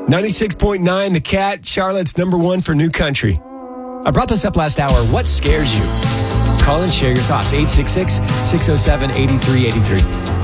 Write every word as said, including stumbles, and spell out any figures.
ninety-six point nine, The Cat, Charlotte's number one for new country. I brought this up last hour. What scares you? Call and share your thoughts. eight six six, six oh seven, eight three eight three.